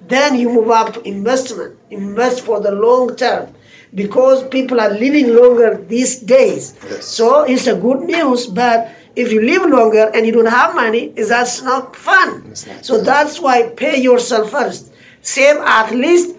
Then you move up to investment. Invest for the long term because people are living longer these days. Yes. So it's a good news, but if you live longer and you don't have money, that's not fun. So that's why pay yourself first. Save at least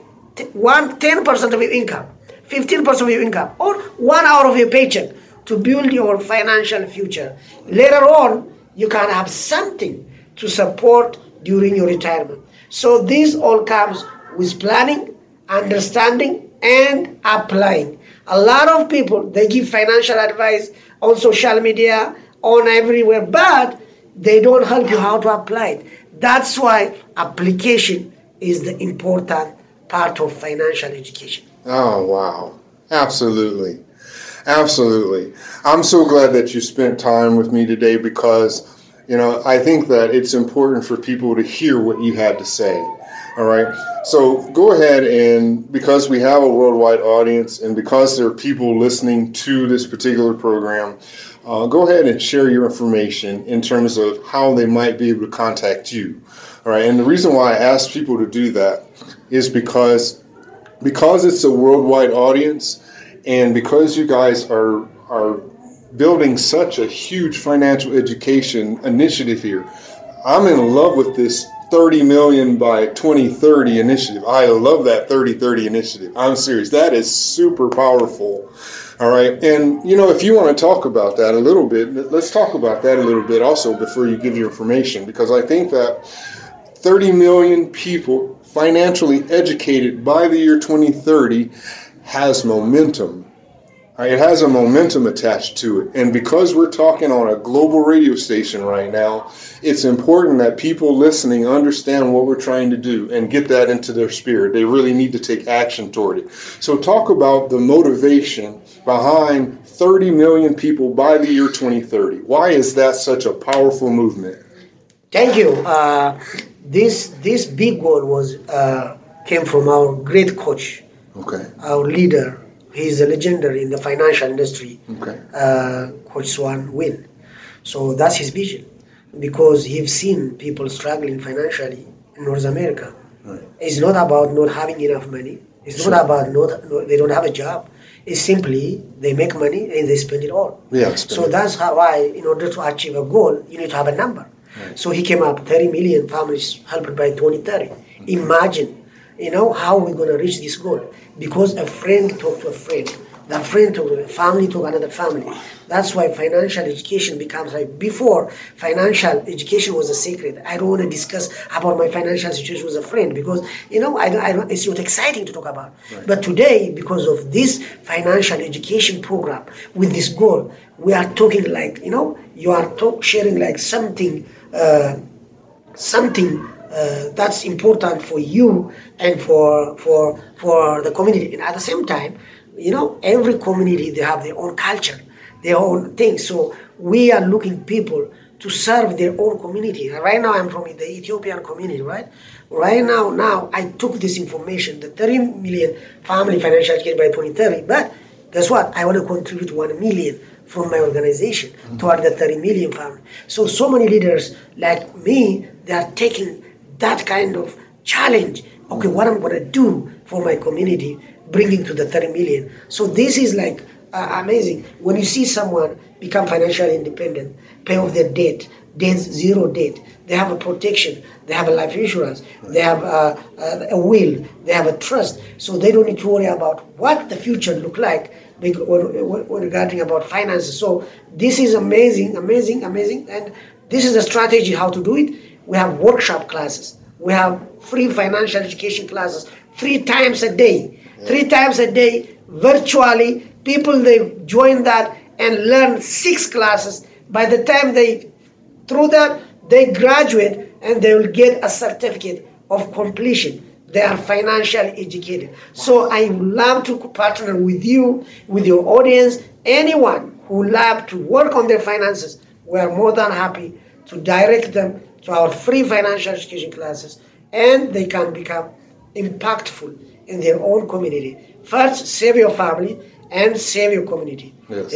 10% of your income, 15% of your income, or 1 hour of your paycheck to build your financial future. Later on, you can have something to support during your retirement. So this all comes with planning, understanding, and applying. A lot of people, they give financial advice on social media, on everywhere, but they don't help you how to apply it. That's why application is the important part of financial education. Oh, wow. Absolutely. Absolutely. I'm so glad that you spent time with me today because, I think that it's important for people to hear what you had to say. All right. So go ahead, and because we have a worldwide audience and because there are people listening to this particular program, go ahead and share your information in terms of how they might be able to contact you. All right. And the reason why I ask people to do that is because it's a worldwide audience and because you guys are building such a huge financial education initiative here. I'm in love with this 30 million by 2030 initiative. I love that 30-30 initiative. I'm serious. That is super powerful. All right. And, if you want to talk about that a little bit, let's talk about that a little bit also before you give your information, because I think that 30 million people financially educated by the year 2030 has momentum. It has a momentum attached to it. And because we're talking on a global radio station right now, it's important that people listening understand what we're trying to do and get that into their spirit. They really need to take action toward it. So talk about the motivation behind 30 million people by the year 2030. Why is that such a powerful movement? Thank you. This big goal came from our great coach, our leader. He's a legendary in the financial industry, Coach Swan Win. So that's his vision, because he's seen people struggling financially in North America. Right. It's not about not having enough money. It's not about they don't have a job. It's simply they make money and they spend it all. So that's why, in order to achieve a goal, you need to have a number. Right. So he came up 30 million families helped by 2030. Imagine. How we're going to reach this goal? Because a friend talked to a friend, that friend talked to a family to another family. That's why financial education becomes like before. Financial education was a secret. I don't want to discuss about my financial situation with a friend because I don't. It's not exciting to talk about. Right. But today, because of this financial education program with this goal, we are talking like you are sharing like something. That's important for you and for the community. And at the same time, every community, they have their own culture, their own things. So we are looking people to serve their own community. Right now, I'm from the Ethiopian community, right? Right now I took this information, the 30 million family financial education by 2030. But guess what? I want to contribute 1 million from my organization toward the 30 million family. So many leaders like me, they are taking that kind of challenge. Okay, what I'm going to do for my community, bringing to the 30 million. So this is like amazing. When you see someone become financially independent, pay off their debt, zero debt, they have a protection, they have a life insurance, they have a will, they have a trust. So they don't need to worry about what the future look like regarding about finances. So this is amazing. And this is a strategy how to do it. We have workshop classes. We have free financial education classes 3 times a day. 3 times a day, virtually. People, they join that and learn 6 classes. By the time through that, they graduate and they will get a certificate of completion. They are financially educated. So I would love to partner with you, with your audience, anyone who would love to work on their finances. We are more than happy to direct them to our free financial education classes, and they can become impactful in their own community. First, save your family and save your community. Yes.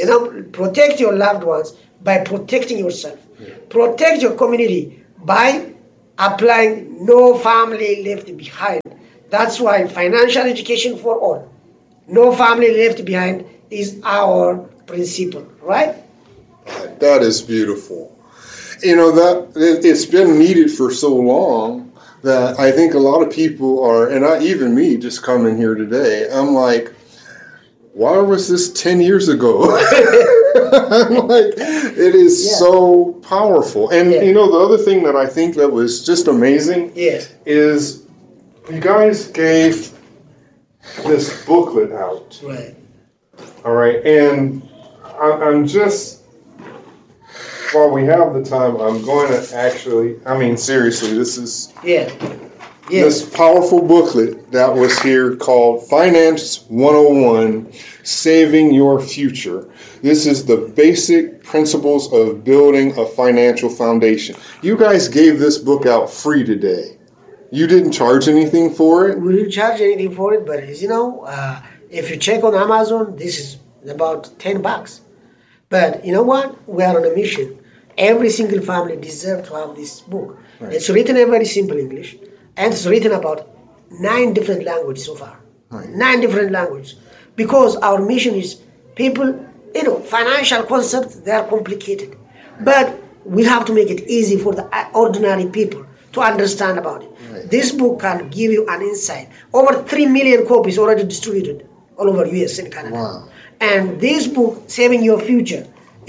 Protect your loved ones by protecting yourself. Yeah. Protect your community by applying no family left behind. That's why financial education for all, no family left behind is our principle, right? That is beautiful. That it's been needed for so long that I think a lot of people are, and even me just coming here today, I'm like, why was this 10 years ago? I'm like, it is so powerful. And the other thing that I think that was just amazing is you guys gave this booklet out. Right. All right. And I'm just, while we have the time, I'm going to seriously, this is this powerful booklet that was here called Finance 101, Saving Your Future. This is the basic principles of building a financial foundation. You guys gave this book out free today. You didn't charge anything for it? We didn't charge anything for it, but if you check on Amazon, this is about $10. But you know what? We are on a mission. Every single family deserves to have this book. Right. It's written in very simple English, and it's written about 9 different languages so far. Right. 9 different languages. Because our mission is people, financial concepts, they are complicated. But we have to make it easy for the ordinary people to understand about it. Right. This book can give you an insight. Over 3 million copies already distributed all over US and Canada. Wow. And this book, Saving Your Future,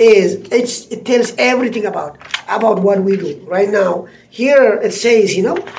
it tells everything about what we do. Right now, here it says,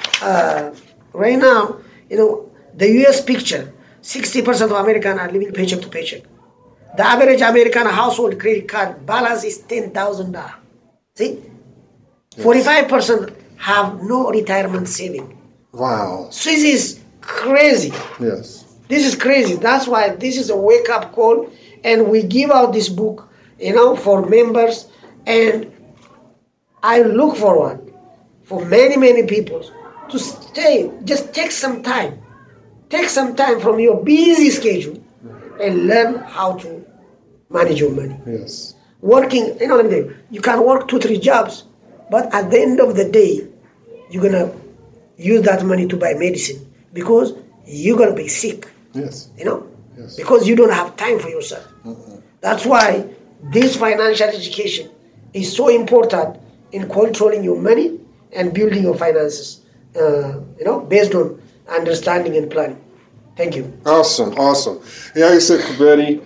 right now, the US picture, 60% of Americans are living paycheck to paycheck. The average American household credit card balance is $10,000. See? Yes. 45% have no retirement saving. Wow. So this is crazy. Yes. This is crazy. That's why this is a wake-up call, and we give out this book, for members, and I look forward for many, many people to stay. Just take some time. Take some time from your busy schedule and learn how to manage your money. Yes. Working, you can work 2-3 jobs, but at the end of the day, you're going to use that money to buy medicine because you're going to be sick. Yes. Yes. Because you don't have time for yourself. Mm-hmm. That's why this financial education is so important in controlling your money and building your finances, based on understanding and planning. Thank you. Awesome. Yeah, like I said, Kibeti,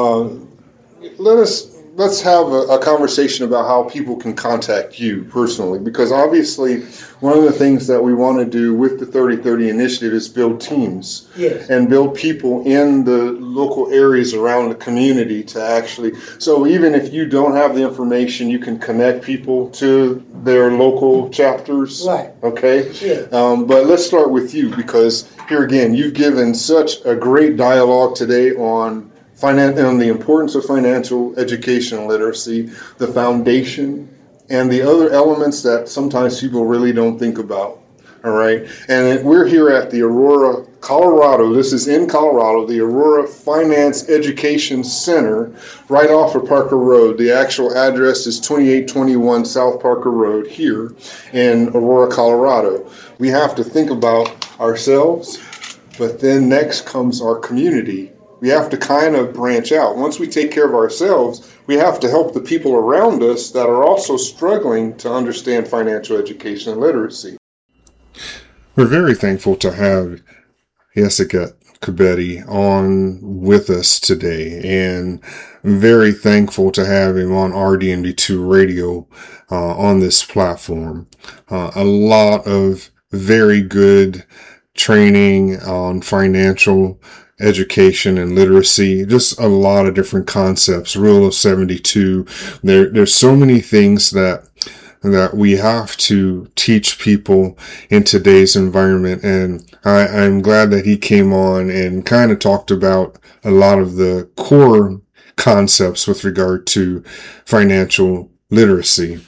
let's have a conversation about how people can contact you personally, because obviously one of the things that we want to do with the 30/30 initiative is build teams. Yes. And build people in the local areas around the community to actually, so even if you don't have the information, you can connect people to their local chapters. Right. Okay? Yeah. But let's start with you, because here again, you've given such a great dialogue today on the importance of financial education and literacy, the foundation, and the other elements that sometimes people really don't think about. All right. And we're here at the Aurora, Colorado. This is in Colorado, the Aurora Finance Education Center, right off of Parker Road. The actual address is 2821 South Parker Road here in Aurora, Colorado. We have to think about ourselves, but then next comes our community. We have to kind of branch out. Once we take care of ourselves, we have to help the people around us that are also struggling to understand financial education and literacy. We're very thankful to have Jessica Kibeti on with us today, and very thankful to have him on RDMD2 Radio on this platform. A lot of very good training on financial education and literacy, just a lot of different concepts, Rule of 72. There's so many things that we have to teach people in today's environment. And I'm glad that he came on and kind of talked about a lot of the core concepts with regard to financial literacy.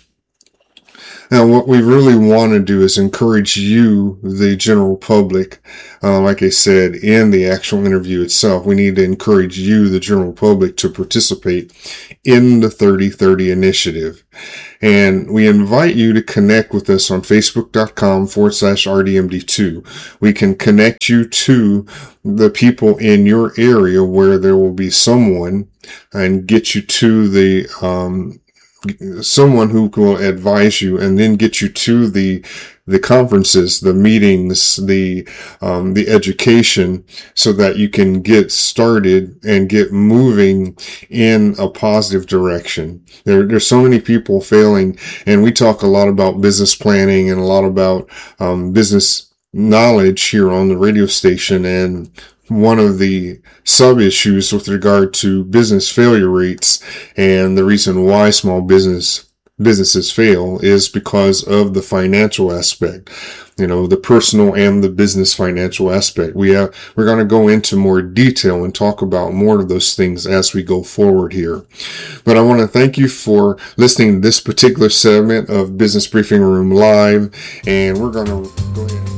Now, what we really want to do is encourage you, the general public, like I said, in the actual interview itself. We need to encourage you, the general public, to participate in the 30/30 initiative. And we invite you to connect with us on facebook.com/RDMD2. We can connect you to the people in your area where there will be someone, and get you to the someone who will advise you, and then get you to the conferences, the meetings, the education, so that you can get started and get moving in a positive direction. There's so many people failing, and we talk a lot about business planning and a lot about business knowledge here on the radio station. And one of the sub issues with regard to business failure rates, and the reason why small businesses fail, is because of the financial aspect, the personal and the business financial aspect. We're going to go into more detail and talk about more of those things as we go forward here. But I want to thank you for listening to this particular segment of Business Briefing Room Live, and we're going to go ahead.